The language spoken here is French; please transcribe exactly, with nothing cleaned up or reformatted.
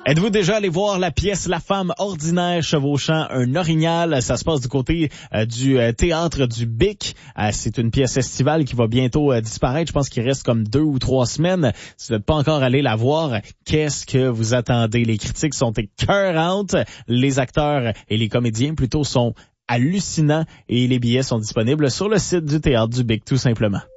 Êtes-vous déjà allé voir la pièce La femme ordinaire chevauchant un orignal? Ça se passe du côté euh, du euh, théâtre du Bic. Euh, c'est une pièce estivale qui va bientôt euh, disparaître. Je pense qu'il reste comme deux ou trois semaines. Si vous n'êtes pas encore allé la voir, qu'est-ce que vous attendez? Les critiques sont écœurantes. Les acteurs et les comédiens plutôt sont hallucinants et les billets sont disponibles sur le site du théâtre du Bic tout simplement.